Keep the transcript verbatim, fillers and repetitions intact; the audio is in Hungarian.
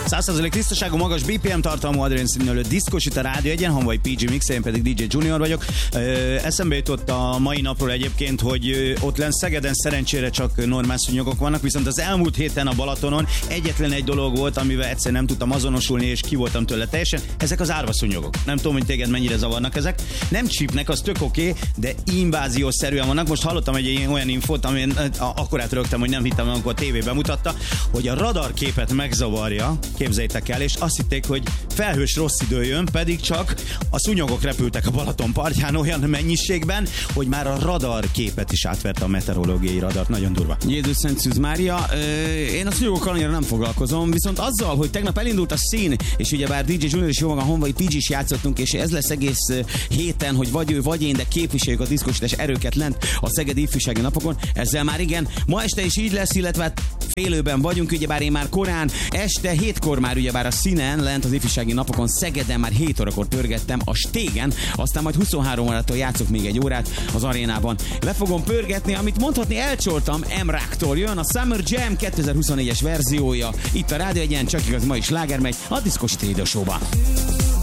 száz százalék tisztaságú, magas bé pé em tartalmú adrenszínölő diszkos itt a Rádió Egyen, Honvai pé gé Mix, én pedig dé jé Junior vagyok. Ö, eszembe jutott a mai napról egyébként, hogy ott lenn Szegeden szerencsére csak normál szúnyogok vannak, viszont az elmúlt héten a Balatonon egyetlen egy dolog volt, amivel egyszer nem tudtam azonosulni, és ki voltam tőle teljesen. Ezek az árvaszúnyogok. Nem tudom, hogy téged mennyire zavarnak ezek. Nem csípnek, az tök oké, okay, de inváziószerűen vannak. Most hallottam egy olyan infót, amin akkor átrögtem, hogy nem hittem, amikor a tévében mutatta, hogy a radarképet megzavarja, képzeljétek el, és azt hitték, hogy felhős rossz idő jön, pedig csak a szúnyogok repültek a Balaton partján olyan mennyiségben, hogy már a radarképet is átverte a meteorológiai radart. Nagyon durva. Jézus Szent Szűz Mária, én a szúnyogokkal annyira nem foglalkozom, viszont azzal, hogy tegnap elindult a szín, és ugyebár dé jé Junior és jó maga Honvai pé gé is játszottunk, és ez lesz egész héten, hogy vagy ő, vagy én, de képviseljük a diszkosítás erőket lent a Szegedi Ifjúsági Napokon. Ezzel már igen, ma este is így lesz, illetve hát félőben vagyunk, ugyebár én már korán, este hétkor már ugyebár a színen lent az Ifjúsági Napokon Szegeden már hét órakor pörgettem a stégen, aztán majd huszonhárom órától játszok még egy órát az arénában. Le fogom pörgetni, amit mondhatni elcsoltam, M-Raktól jön a Summer Jam kétezer-huszonnégyes verziója. Itt a Rádió Egyen, csak igaz, ma is sláger megy a Diszkos Radio Show-ban.